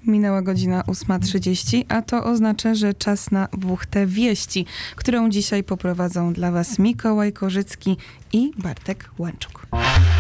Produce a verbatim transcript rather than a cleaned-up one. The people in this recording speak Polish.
Minęła godzina ósma trzydzieści, a to oznacza, że czas na W H T Wieści, którą dzisiaj poprowadzą dla Was Mikołaj Korzycki i Bartek Łęczuk.